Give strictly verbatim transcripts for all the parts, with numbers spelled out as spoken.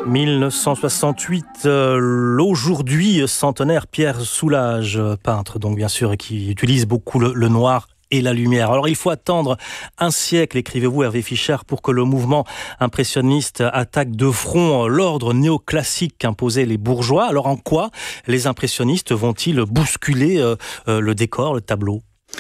mille neuf cent soixante-huit, euh, l'aujourd'hui centenaire Pierre Soulages, peintre donc bien sûr, et qui utilise beaucoup le, le noir et la lumière. Alors il faut attendre un siècle, écrivez-vous Hervé Fischer, pour que le mouvement impressionniste attaque de front l'ordre néoclassique qu'imposaient les bourgeois. Alors en quoi les impressionnistes vont-ils bousculer euh, euh, le décor, le tableau ?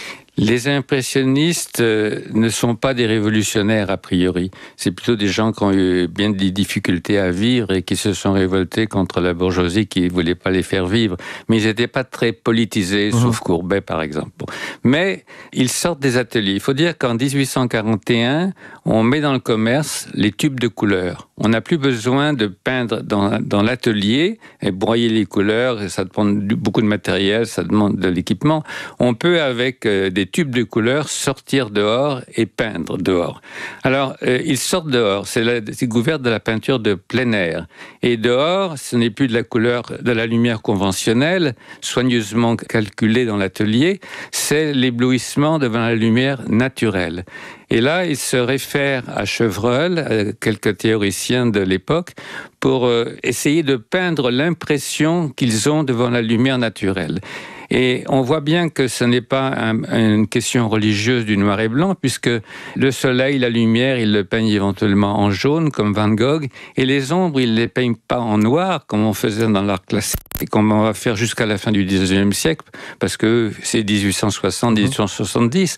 Les impressionnistes euh, ne sont pas des révolutionnaires a priori. C'est plutôt des gens qui ont eu bien des difficultés à vivre et qui se sont révoltés contre la bourgeoisie qui ne voulait pas les faire vivre. Mais ils n'étaient pas très politisés, mmh. sauf Courbet par exemple. Bon. Mais ils sortent des ateliers. Il faut dire qu'en dix-huit cent quarante et un, on met dans le commerce les tubes de couleurs. On n'a plus besoin de peindre dans, dans l'atelier et broyer les couleurs. Ça demande beaucoup de matériel, ça demande de l'équipement. On peut avec euh, des tubes de couleurs sortir dehors et peindre dehors. Alors, euh, ils sortent dehors. C'est la découverte de la peinture de plein air. Et dehors, ce n'est plus de la couleur, de la lumière conventionnelle, soigneusement calculée dans l'atelier. C'est l'éblouissement devant la lumière naturelle. Et là, il se réfère à Chevreul, à quelques théoriciens de l'époque, pour euh, essayer de peindre l'impression qu'ils ont devant la lumière naturelle. Et on voit bien que ce n'est pas un, une question religieuse du noir et blanc, puisque le soleil, la lumière, ils le peignent éventuellement en jaune, comme Van Gogh, et les ombres, ils ne les peignent pas en noir, comme on faisait dans l'art classique, et comme on va faire jusqu'à la fin du dix-neuvième siècle, parce que c'est dix-huit cent soixante, dix-huit cent soixante-dix,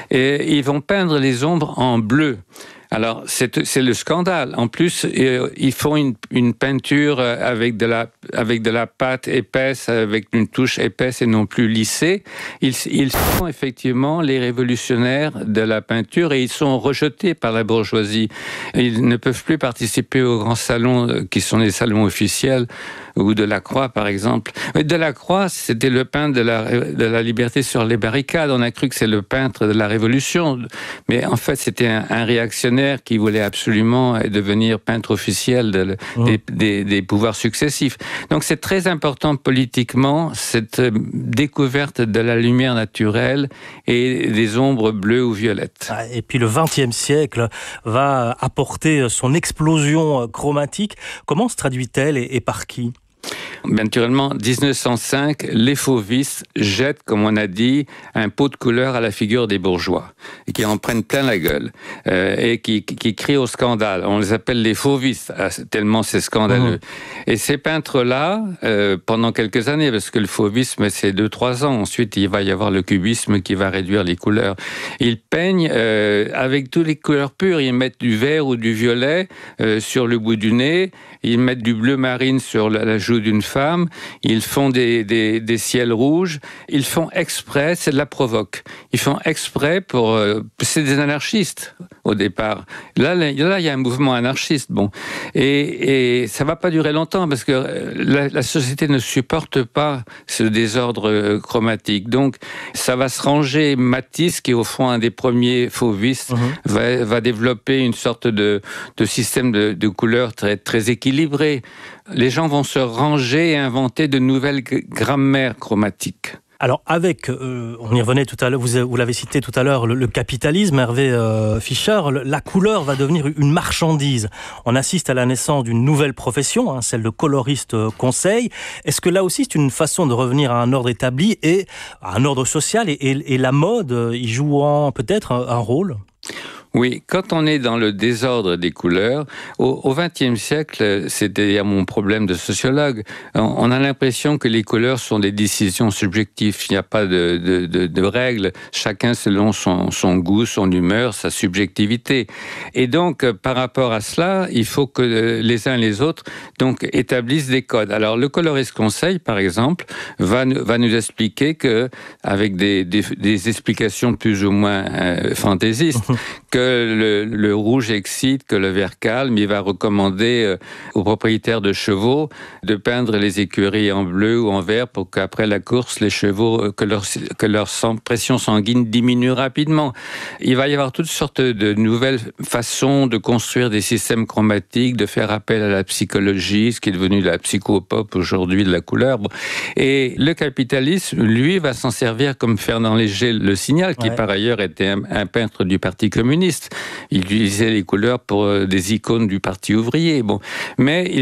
et ils vont peindre les ombres en bleu. Alors, c'est, c'est le scandale. En plus, euh, ils font une, une peinture avec de la, avec de la pâte épaisse, avec une touche épaisse et non plus lissée. Ils, ils sont effectivement les révolutionnaires de la peinture et ils sont rejetés par la bourgeoisie. Ils ne peuvent plus participer aux grands salons qui sont les salons officiels, ou de la Croix, par exemple. De la Croix, c'était le peintre de la, de la liberté sur les barricades. On a cru que c'est le peintre de la Révolution. Mais en fait, c'était un, un réactionnaire qui voulait absolument devenir peintre officiel de, mmh. des, des, des pouvoirs successifs. Donc c'est très important politiquement, cette découverte de la lumière naturelle et des ombres bleues ou violettes. Et puis le vingtième siècle va apporter son explosion chromatique. Comment se traduit-elle et, et par qui ? Naturellement, dix-neuf cent cinq, les fauvistes jettent, comme on a dit, un pot de couleur à la figure des bourgeois, et qui en prennent plein la gueule, euh, et qui, qui, qui crient au scandale. On les appelle les fauvistes, tellement c'est scandaleux. Mmh. Et ces peintres-là, euh, pendant quelques années, parce que le fauvisme, c'est deux, trois ans, ensuite il va y avoir le cubisme qui va réduire les couleurs. Ils peignent euh, avec toutes les couleurs pures, ils mettent du vert ou du violet euh, sur le bout du nez, ils mettent du bleu marine sur la, la joue d'une femme, ils font des, des, des ciels rouges, ils font exprès, c'est de la provoque. Ils font exprès pour... Euh, c'est des anarchistes, au départ. Là, là, là, il y a un mouvement anarchiste, bon. Et, et ça va pas durer longtemps, parce que la, la société ne supporte pas ce désordre chromatique. Donc, ça va se ranger. Matisse, qui est au fond un des premiers fauvistes, mmh. va, va développer une sorte de, de système de, de couleurs très, très équilibré. Les gens vont se ranger et inventer de nouvelles grammaires chromatiques. Alors avec, euh, on y revenait tout à l'heure, vous, vous l'avez cité tout à l'heure, le, le capitalisme, Hervé euh, Fischer, le, la couleur va devenir une marchandise. On assiste à la naissance d'une nouvelle profession, hein, celle de coloriste conseil. Est-ce que là aussi c'est une façon de revenir à un ordre établi et à un ordre social et, et, et la mode y jouant peut-être un, un rôle ? Oui, quand on est dans le désordre des couleurs, au vingtième siècle, c'était mon problème de sociologue, on a l'impression que les couleurs sont des décisions subjectives. Il n'y a pas de, de, de, de règles, chacun selon son, son goût, son humeur, sa subjectivité. Et donc, par rapport à cela, il faut que les uns et les autres donc, établissent des codes. Alors, le coloriste conseil, par exemple, va, va nous expliquer que, avec des, des, des explications plus ou moins euh, fantaisistes, que le, le rouge excite, que le vert calme. Il va recommander euh, aux propriétaires de chevaux de peindre les écuries en bleu ou en vert pour qu'après la course, les chevaux, euh, que leur, que leur pression sanguine diminue rapidement. Il va y avoir toutes sortes de nouvelles façons de construire des systèmes chromatiques, de faire appel à la psychologie, ce qui est devenu la psychopop aujourd'hui de la couleur. Et le capitalisme, lui, va s'en servir comme Fernand Léger le signale, qui ouais. par ailleurs était un, un peintre du Parti communiste. Il utilisait les couleurs pour des icônes du Parti ouvrier. Bon, mais